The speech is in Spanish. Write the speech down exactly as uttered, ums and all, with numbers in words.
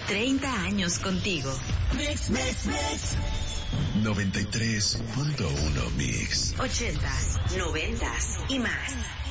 treinta años contigo. Mix, mix, mix. noventa y tres punto uno Mix. ochentas, noventas y más.